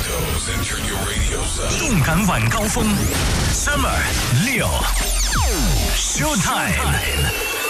toes and turn your radios up. 动感晚高峰 ，Summer 6 Showtime。